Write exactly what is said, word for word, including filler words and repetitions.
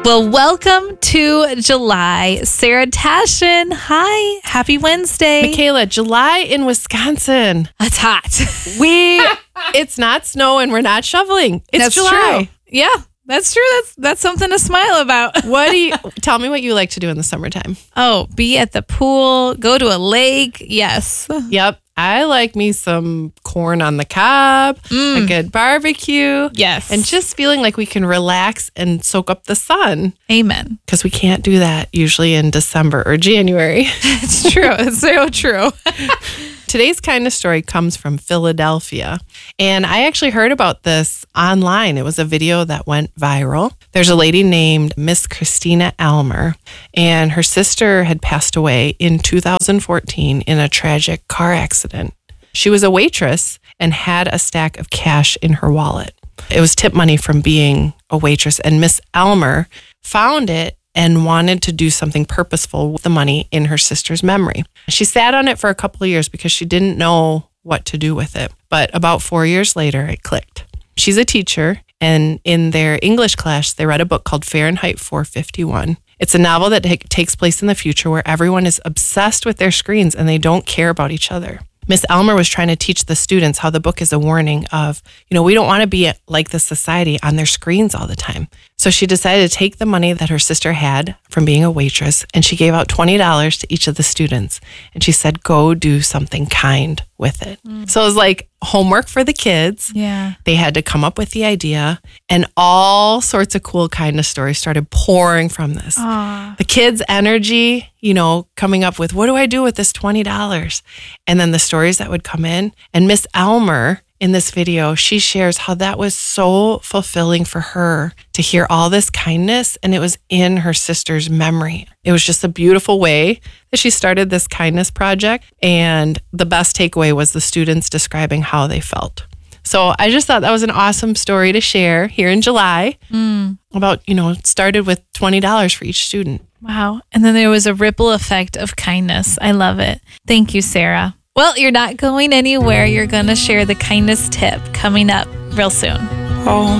Well, welcome to July. Sarah Tashin, hi. Happy Wednesday. Michaela, July in Wisconsin. It's hot. We, it's not snow and we're not shoveling. It's That's July. true. Yeah, that's true. That's that's something to smile about. What do you, tell me what you like to do in the summertime. Oh, be at the pool, go to a lake. Yes. Yep. I like me some corn on the cob, Mm. a good barbecue. Yes. And just feeling like we can relax and soak up the sun Amen. because we can't do that usually in December or January. It's true. It's so true. Today's kindness story comes from Philadelphia. And I actually heard about this online. It was a video that went viral. There's a lady named Miss Christina Almer, and her sister had passed away in two thousand fourteen in a tragic car accident. She was a waitress and had a stack of cash in her wallet. It was tip money from being a waitress, and Miss Almer found it and wanted to do something purposeful with the money in her sister's memory. She sat on it for a couple of years because she didn't know what to do with it. But about four years later, it clicked. She's a teacher, and in their English class, they read a book called Fahrenheit four fifty-one. It's a novel that t- takes place in the future where everyone is obsessed with their screens and they don't care about each other. Miss Almer was trying to teach the students how the book is a warning of, you know, we don't want to be like the society on their screens all the time. So she decided to take the money that her sister had from being a waitress, and she gave out twenty dollars to each of the students. And she said, go do something kind with it. Mm. So it was like homework for the kids. Yeah. They had to come up with the idea, and all sorts of cool kindness stories started pouring from this. Aww. The kids' energy, you know, coming up with, what do I do with this twenty dollars? And then the stories that would come in. And Miss Almer, in this video, she shares how that was so fulfilling for her to hear all this kindness, and it was in her sister's memory. It was just a beautiful way that she started this kindness project, and the best takeaway was the students describing how they felt. So I just thought that was an awesome story to share here in July Mm. about, you know, it started with twenty dollars for each student. Wow. And then there was a ripple effect of kindness. I love it. Thank you, Sarah. Well, you're not going anywhere. You're going to share the kindness tip coming up real soon. Oh.